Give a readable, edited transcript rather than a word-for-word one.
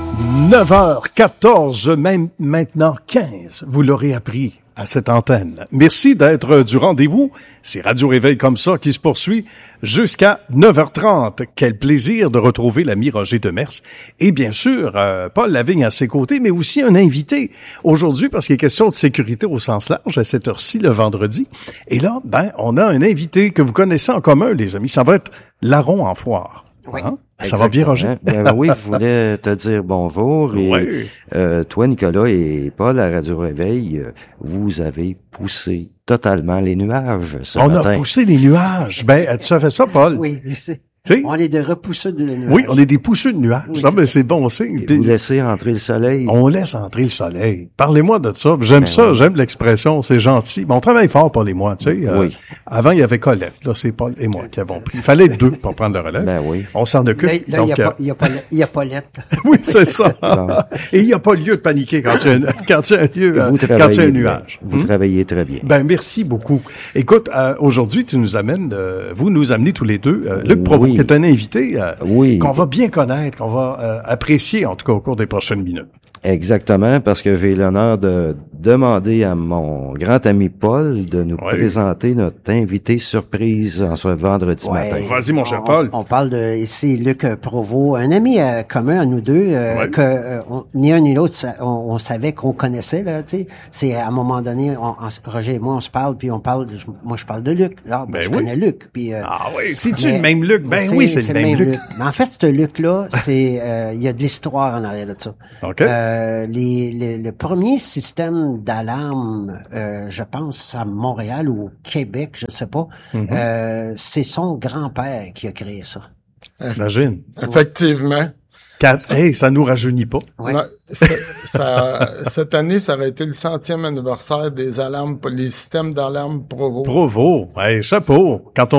9h14, même maintenant 15, vous l'aurez appris à cette antenne. Merci d'être du rendez-vous. C'est Radio Réveil comme ça qui se poursuit jusqu'à 9h30. Quel plaisir de retrouver l'ami Roger Demers. Et bien sûr, Paul Lavigne à ses côtés, mais aussi un invité aujourd'hui parce qu'il est question de sécurité au sens large à cette heure-ci, le vendredi. Et là, on a un invité que vous connaissez en commun, les amis. Ça va être Larron en foire. Oui. Hein? Ça va bien, Roger? Oui, je voulais te dire bonjour. Et, toi, Nicolas et Paul, à Radio Réveil, vous avez poussé totalement les nuages ce matin. On a poussé les nuages. Tu as fait ça, Paul? Oui, c'est... T'sais? On est des repousseux de nuages. Oui, on est des pousseux de nuages. Oui, non, mais c'est bon signe. Vous laissez entrer le soleil. On laisse entrer le soleil. Parlez-moi de ça. J'aime ça, j'aime l'expression, c'est gentil. Mais on travaille fort, Paul et moi, tu sais. Oui. Avant, il y avait Colette. Là, c'est Paul et moi qui avons pris. Il fallait deux pour prendre le relais. Ben oui. On s'en occupe. Là, il y a Paulette. Oui, c'est ça. Et il n'y a pas lieu de paniquer quand il y a un nuage. Vous travaillez très bien. Merci beaucoup. Écoute, aujourd'hui, vous nous amenez tous les deux, Luc Provost, qui est un invité, qu'on va bien connaître, qu'on va apprécier, en tout cas, au cours des prochaines minutes. Exactement, parce que j'ai l'honneur de demander à mon grand ami Paul de nous présenter notre invité surprise en ce vendredi matin. Vas-y, mon cher Paul. On parle de ici Luc Provost, un ami commun à nous deux, que ni un ni l'autre, on savait qu'on connaissait, là, tu sais. C'est à un moment donné, Roger et moi, on se parle, puis on parle, moi je parle de Luc. Là, je connais Luc, puis c'est-tu le même Luc? Oui, c'est le même Luc. Mais en fait, ce Luc-là, c'est, il y a de l'histoire en arrière de ça. OK. Le premier système d'alarme, je pense à Montréal ou au Québec, je sais pas, c'est son grand-père qui a créé ça. Imagine. Effectivement. Ça nous rajeunit pas. Ouais. Non, cette année, ça aurait été le 100e anniversaire des alarmes, les systèmes d'alarme Provost. Chapeau. Quand